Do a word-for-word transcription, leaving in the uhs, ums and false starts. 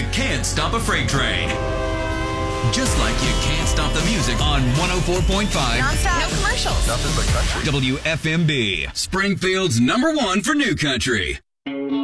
You can't stop a freight train. Just like you can't stop the music on one oh four point five. Non-stop. No commercials. Nothing but country. W F M B, Springfield's number one for new country.